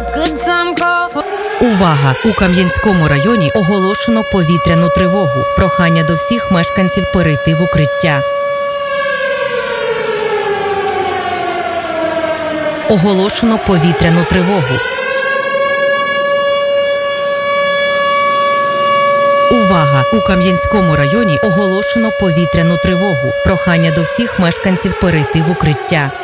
Увага! У Кам'янському районі оголошено повітряну тривогу. Прохання до всіх мешканців перейти в укриття. Оголошено повітряну тривогу. Увага! У Кам'янському районі оголошено повітряну тривогу. Прохання до всіх мешканців перейти в укриття.